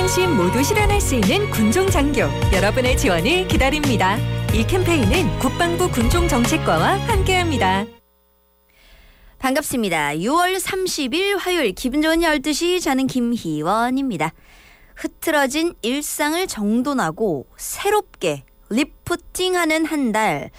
안심 모두 실현할 수 있는 군종장교 여러분의 지원을 기다립니다. 이 캠페인은 국방부 군종정책과와 함께합니다. 반갑습니다. 6월 30일 화요일 기분 좋은 12시 저는 김희원입니다. 흐트러진 일상을 정돈하고 새롭게 리프팅하는 한 달.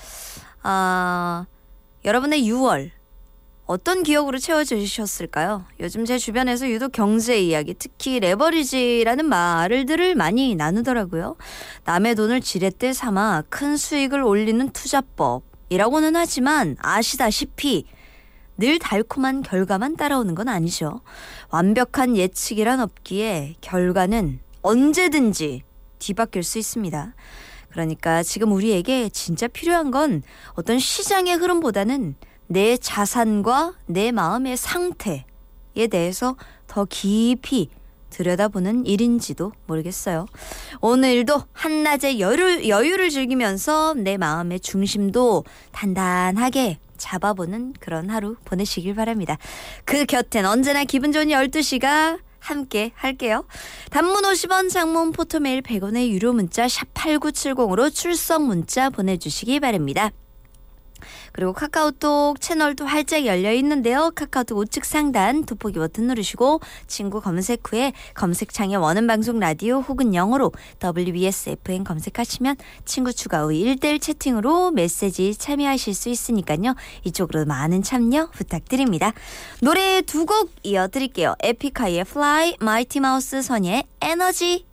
여러분의 6월 어떤 기억으로 채워주셨을까요? 요즘 제 주변에서 유독 경제 이야기, 특히 레버리지라는 말들을 많이 나누더라고요. 남의 돈을 지렛대 삼아 큰 수익을 올리는 투자법이라고는 하지만 아시다시피 늘 달콤한 결과만 따라오는 건 아니죠. 완벽한 예측이란 없기에 결과는 언제든지 뒤바뀔 수 있습니다. 그러니까 지금 우리에게 진짜 필요한 건 어떤 시장의 흐름보다는 내 자산과 내 마음의 상태에 대해서 더 깊이 들여다보는 일인지도 모르겠어요. 오늘도 한낮의 여유를 즐기면서 내 마음의 중심도 단단하게 잡아보는 그런 하루 보내시길 바랍니다. 그 곁엔 언제나 기분 좋은 12시가 함께 할게요. 단문 50원, 장문 포토메일 100원의 유료 문자 샵 8970으로 출석 문자 보내주시기 바랍니다. 그리고 카카오톡 채널도 활짝 열려 있는데요. 카카오톡 우측 상단 돋보기 버튼 누르시고 친구 검색 후에 검색창에 원하는 방송 라디오 혹은 영어로 WBSFM 검색하시면 친구 추가 후 1대1 채팅으로 메시지 참여하실 수 있으니까요. 이쪽으로 많은 참여 부탁드립니다. 노래 두 곡 이어드릴게요. 에픽하이의 Fly, 마이티 마우스 선예의 에너지.